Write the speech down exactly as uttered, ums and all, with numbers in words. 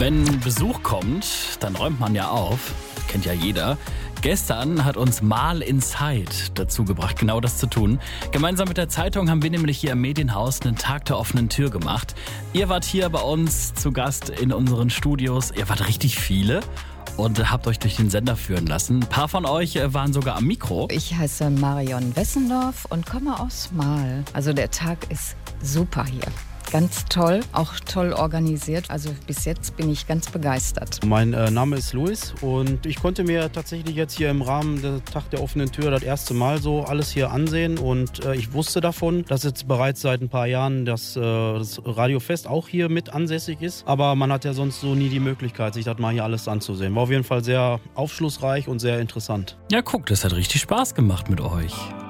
Wenn Besuch kommt, dann räumt man ja auf. Kennt ja jeder. Gestern hat uns Mal Inside dazu gebracht, genau das zu tun. Gemeinsam mit der Zeitung haben wir nämlich hier im Medienhaus einen Tag der offenen Tür gemacht. Ihr wart hier bei uns zu Gast in unseren Studios. Ihr wart richtig viele und habt euch durch den Sender führen lassen. Ein paar von euch waren sogar am Mikro. Ich heiße Marion Wessendorf und komme aus Mal. Also der Tag ist super hier. Ganz toll, auch toll organisiert. Also bis jetzt bin ich ganz begeistert. Mein äh, Name ist Luis und ich konnte mir tatsächlich jetzt hier im Rahmen des Tag der offenen Tür das erste Mal so alles hier ansehen. Und äh, ich wusste davon, dass jetzt bereits seit ein paar Jahren das, äh, das Radiofest auch hier mit ansässig ist. Aber man hat ja sonst so nie die Möglichkeit, sich das mal hier alles anzusehen. War auf jeden Fall sehr aufschlussreich und sehr interessant. Ja, guck, das hat richtig Spaß gemacht mit euch.